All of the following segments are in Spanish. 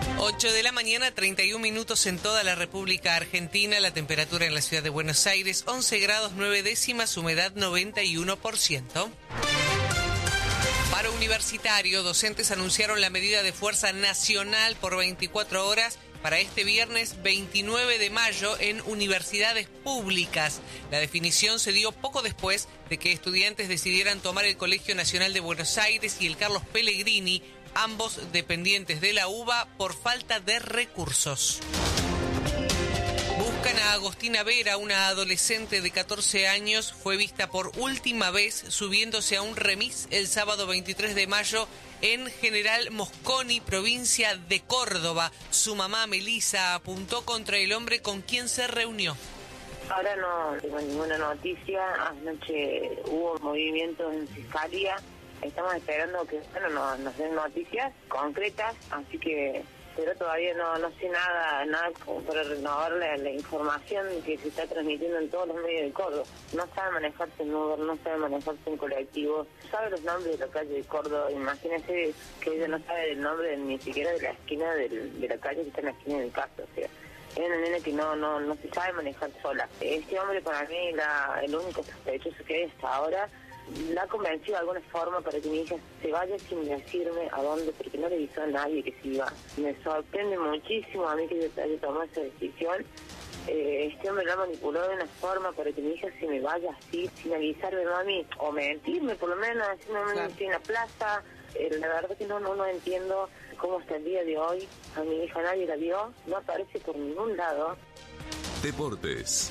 8 de la mañana, 31 minutos en toda la República Argentina. La temperatura en la ciudad de Buenos Aires, 11 grados 9 décimas, humedad 91%. Paro universitario, docentes anunciaron la medida de fuerza nacional por 24 horas para este viernes 29 de mayo en universidades públicas. La definición se dio poco después de que estudiantes decidieran tomar el Colegio Nacional de Buenos Aires y el Carlos Pellegrini, ambos dependientes de la UBA, por falta de recursos. Buscan a Agostina Vera, una adolescente de 14 años, fue vista por última vez subiéndose a un remis el sábado 23 de mayo en General Mosconi, provincia de Córdoba. Su mamá, Melissa, apuntó contra el hombre con quien se reunió. Ahora no tengo ninguna noticia. Anoche hubo movimientos en Fiscalía. Estamos esperando que nos den noticias concretas, así que pero todavía no sé nada como para renovar la información que se está transmitiendo en todos los medios de Córdoba. No sabe manejarse en Uber, no sabe manejarse en colectivos, sabe los nombres de la calle de Córdoba. Imagínese que ella no sabe el nombre ni siquiera de la esquina de la calle que está en la esquina del caso, o sea, es una nena que no se sabe manejar sola. Este hombre para mí el único sospechoso que hay hasta ahora. La ha convencido de alguna forma para que mi hija se vaya sin decirme a dónde, porque no le avisó a nadie que se iba. Me sorprende muchísimo a mí que yo haya tomado esa decisión. Este hombre la ha manipulado de una forma para que mi hija se me vaya así, sin avisarme, mami, o mentirme por lo menos, decirme, claro, estoy en la plaza. La verdad que no entiendo cómo hasta el día de hoy a mi hija nadie la vio, no aparece por ningún lado. Deportes.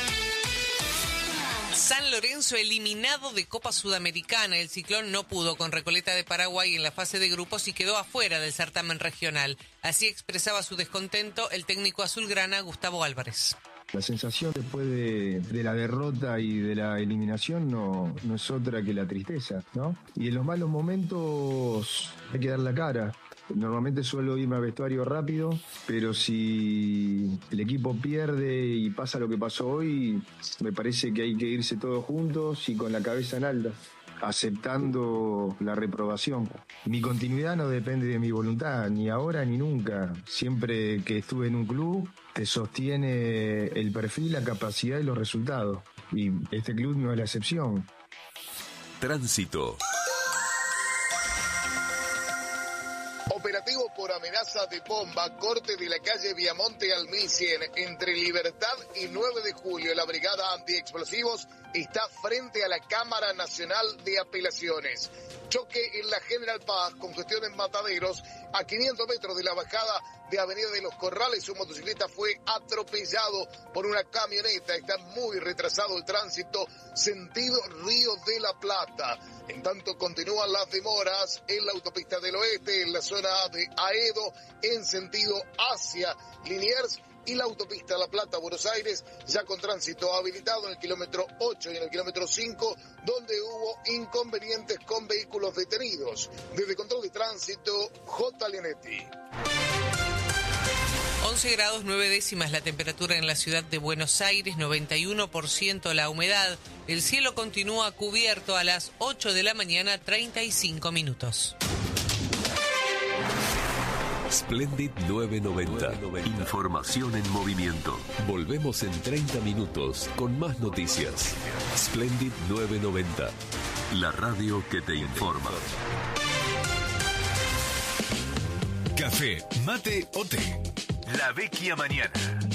San Lorenzo eliminado de Copa Sudamericana. El Ciclón no pudo con Recoleta de Paraguay en la fase de grupos y quedó afuera del certamen regional. Así expresaba su descontento el técnico azulgrana Gustavo Álvarez. La sensación después de la derrota y de la eliminación no es otra que la tristeza, ¿no? Y en los malos momentos hay que dar la cara. Normalmente suelo irme al vestuario rápido, pero si el equipo pierde y pasa lo que pasó hoy, me parece que hay que irse todos juntos y con la cabeza en alta, aceptando la reprobación. Mi continuidad no depende de mi voluntad, ni ahora ni nunca. Siempre que estuve en un club, te sostiene el perfil, la capacidad y los resultados. Y este club no es la excepción. Tránsito. Operativo por amenaza de bomba, corte de la calle Viamonte al 1100, entre Libertad y 9 de julio. La brigada antiexplosivos está frente a la Cámara Nacional de Apelaciones. Choque en la General Paz, congestión en Mataderos, a 500 metros de la bajada de Avenida de los Corrales. Un motociclista fue atropellado por una camioneta. Está muy retrasado el tránsito, sentido Río de la Plata. En tanto, continúan las demoras en la autopista del oeste, en la zona de Aedo, en sentido hacia Liniers, y la autopista La Plata-Buenos Aires, ya con tránsito habilitado en el kilómetro 8 y en el kilómetro 5, donde hubo inconvenientes con vehículos detenidos. Desde Control de Tránsito, J. Lenetti. 11 grados 9 décimas la temperatura en la ciudad de Buenos Aires, 91% la humedad. El cielo continúa cubierto a las 8 de la mañana, 35 minutos. Splendid 990. Información en movimiento. Volvemos en 30 minutos con más noticias. Splendid 990. La radio que te informa. Café, mate o té. La Vecchia Mañana.